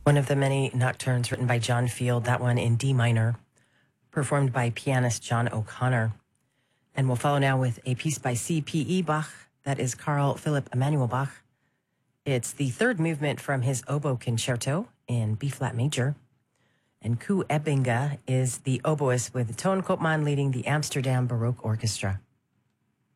One of the many nocturnes written by John Field, that one in D minor, performed by pianist John O'Connor. And we'll follow now with a piece by C.P.E. Bach, that is Carl Philipp Emanuel Bach. It's the third movement from his oboe concerto in B-flat major. And Koe Ebbinga is the oboist with Toon Koopman leading the Amsterdam Baroque Orchestra.